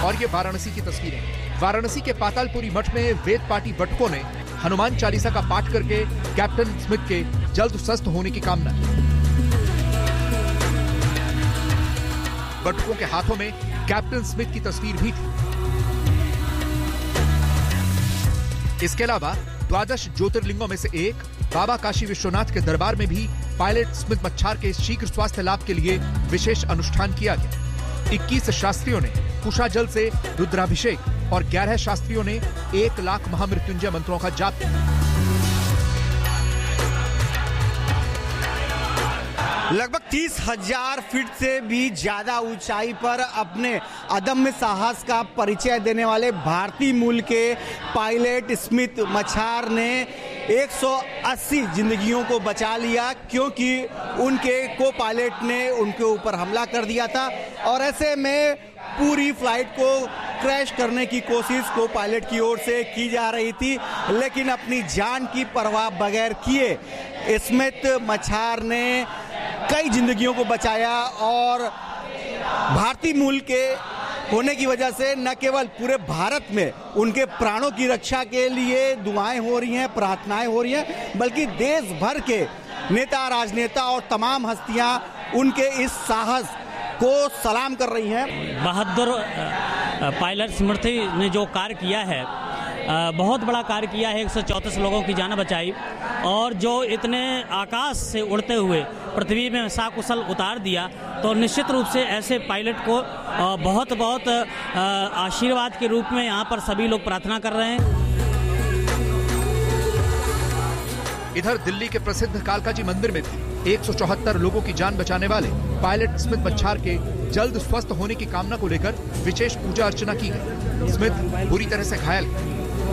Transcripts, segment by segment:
और ये वाराणसी की तस्वीरें। वाराणसी के पातालपुरी मठ में वेद पाठी बटुकों ने हनुमान चालीसा का पाठ करके कैप्टन स्मिथ के जल्द स्वस्थ होने की कामना की। बटुकों के हाथों में कैप्टन स्मिथ की तस्वीर भी थी। इसके अलावा 12 ज्योतिर्लिंगों में से एक बाबा काशी विश्वनाथ के दरबार में भी पायलट स्मिथ मच्छार के शीघ्र स्वास्थ्य लाभ के लिए विशेष अनुष्ठान किया गया। 21 शास्त्रियों ने कुशा जल से रुद्राभिषेक और 11 शास्त्रियों ने 1 लाख महामृत्युंजय मंत्रों का जाप किया। लगभग 30,000 फीट से भी ज्यादा ऊंचाई पर अपने अदम्य साहस का परिचय देने वाले भारतीय मूल के पायलट स्मिथ मच्छार ने 180 जिंदगियों को बचा लिया, क्योंकि उनके को पायलट ने उनके ऊपर हमला कर दिया था और ऐसे में पूरी फ्लाइट को क्रैश करने की कोशिश को पायलट की ओर से की जा रही थी, लेकिन अपनी जान की परवाह बगैर किए स्मिथ मच्छार ने कई जिंदगियों को बचाया और भारतीय मूल के होने की वजह से न केवल पूरे भारत में उनके प्राणों की रक्षा के लिए दुआएं हो रही हैं, प्रार्थनाएं हो रही हैं, बल्कि देश भर के नेता, राजनेता और तमाम हस्तियां उनके इस साहस को सलाम कर रही हैं। बहादुर पायलट स्मृति ने जो कार्य किया है, बहुत बड़ा कार्य किया है। 134 लोगों की जान बचाई और जो इतने आकाश से उड़ते हुए पृथ्वी में सकुशल उतार दिया, तो निश्चित रूप से ऐसे पायलट को बहुत बहुत आशीर्वाद के रूप में यहाँ पर सभी लोग प्रार्थना कर रहे हैं। इधर दिल्ली के प्रसिद्ध कालका जी मंदिर में भी 174 लोगों की जान बचाने वाले पायलट स्मिथ मच्छार के जल्द स्वस्थ होने की कामना को लेकर विशेष पूजा अर्चना की गई। स्मिथ बुरी तरह से घायल है।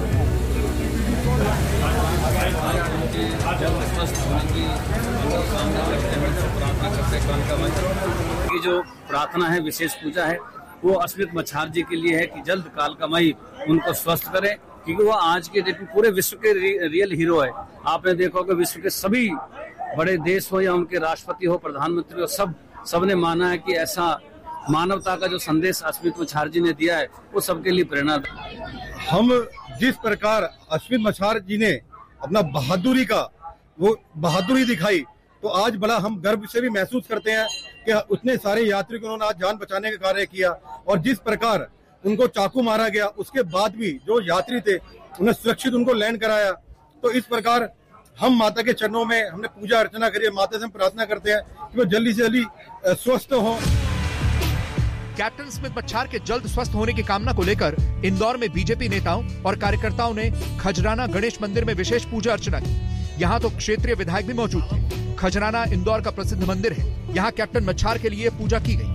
ये जो प्रार्थना है, विशेष पूजा है, वो स्मिथ मच्छार जी के लिए है कि जल्द कालकामाई उनको स्वस्थ करे, क्योंकि वो आज के डेट में पूरे विश्व के रियल हीरो है। आपने देखा होगा विश्व के सभी बड़े देश हो या उनके राष्ट्रपति हो, प्रधानमंत्री हो, सबने माना है कि ऐसा मानवता का जो संदेश स्मिथ मच्छार जी ने दिया है वो सबके लिए प्रेरणा। हम जिस प्रकार स्मिथ मच्छार जी ने अपना बहादुरी दिखाई, तो आज बड़ा हम गर्व से भी महसूस करते हैं कि उतने सारे यात्री को उन्होंने आज जान बचाने का कार्य किया और जिस प्रकार उनको चाकू मारा गया उसके बाद भी जो यात्री थे उन्हें सुरक्षित उनको लैंड कराया। तो इस प्रकार हम माता के चरणों में हमने पूजा अर्चना करी है, माता से हम प्रार्थना करते हैं कि वो जल्दी से जल्दी स्वस्थ हो। कैप्टन स्मिथ मच्छार के जल्द स्वस्थ होने की कामना को लेकर इंदौर में बीजेपी नेताओं और कार्यकर्ताओं ने खजराना गणेश मंदिर में विशेष पूजा अर्चना की। यहाँ तो क्षेत्रीय विधायक भी मौजूद थे। खजराना इंदौर का प्रसिद्ध मंदिर है, यहाँ कैप्टन मच्छार के लिए पूजा की गई।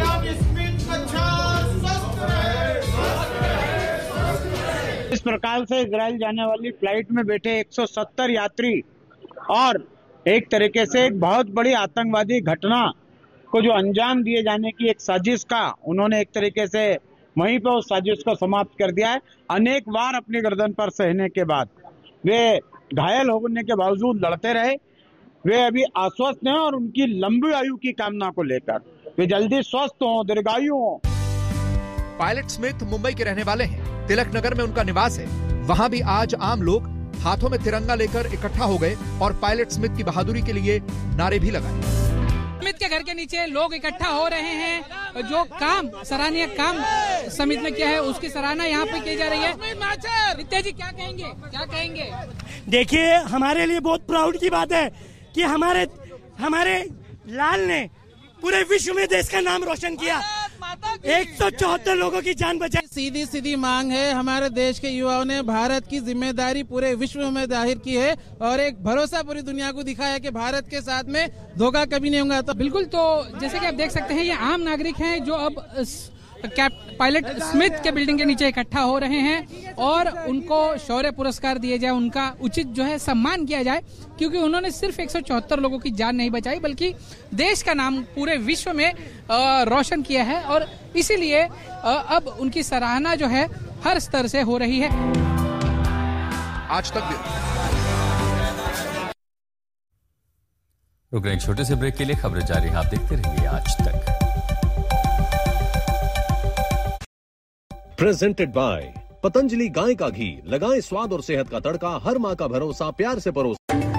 इस प्रकार से इजराइल जाने वाली फ्लाइट में बैठे 170 यात्री और एक तरीके से एक बहुत बड़ी आतंकवादी घटना को जो अंजाम दिए जाने की एक साजिश का उन्होंने एक तरीके से वहीं पर उस साजिश को समाप्त कर दिया है। अनेक बार अपनी गर्दन पर सहने के बाद वे घायल होने के बावजूद लड़ते रहे। वे अभी आश्वस्त हैं और उनकी लंबी आयु की कामना को लेकर वे जल्दी स्वस्थ हों, दीर्घायु हों। पायलट स्मिथ मुंबई के रहने वाले हैं। तिलक नगर में उनका निवास है। वहां भी आज आम लोग हाथों में तिरंगा लेकर इकट्ठा हो गए और पायलट स्मिथ की बहादुरी के लिए नारे भी लगाए। स्मिथ के घर के नीचे लोग इकट्ठा हो रहे हैं। जो काम सराहनीय काम स्मिथ ने किया है उसकी सराहना यहाँ पे की जा रही है। नित्या जी क्या कहेंगे? देखिए, हमारे लिए बहुत प्राउड की बात है कि हमारे लाल ने पूरे विश्व में देश का नाम रोशन किया। 174 लोगों की जान बचाई। सीधी मांग है। हमारे देश के युवाओं ने भारत की जिम्मेदारी पूरे विश्व में जाहिर की है और एक भरोसा पूरी दुनिया को दिखाया कि भारत के साथ में धोखा कभी नहीं होगा। तो बिल्कुल, तो जैसे कि आप देख सकते हैं ये आम नागरिक हैं जो अब पायलट स्मिथ के बिल्डिंग के नीचे इकट्ठा हो रहे हैं और उनको शौर्य पुरस्कार दिए जाए, उनका उचित जो है सम्मान किया जाए, क्योंकि उन्होंने सिर्फ 174 लोगों की जान नहीं बचाई बल्कि देश का नाम पूरे विश्व में रोशन किया है और इसीलिए अब उनकी सराहना जो है हर स्तर से हो रही है। आज तक रुक रहे छोटे से ब्रेक के लिए, खबरें जारी हैं, आप देखते रहिए आज तक। प्रेजेंटेड बाय पतंजलि गाय का घी, लगाएं स्वाद और सेहत का तड़का, हर माँ का भरोसा, प्यार से परोसा।